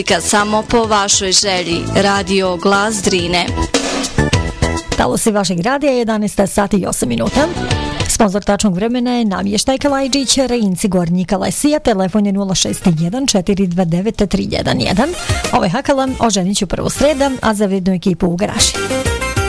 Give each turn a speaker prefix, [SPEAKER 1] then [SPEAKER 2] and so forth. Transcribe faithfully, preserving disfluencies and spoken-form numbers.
[SPEAKER 1] Samo po vašoj želji. Radio Glas Drine.
[SPEAKER 2] Talosi vašeg radija, jedanaest sati i osam minuta. Sponzor tačnog vremena je Namještaj Kalajđić, Rejinci Gornji Kalesija, telefon je nula šest jedan četiri dva devet tri jedan jedan. Ovo je Hakalam, oženit ću prvu sreda, a za vidnu ekipu u garaži.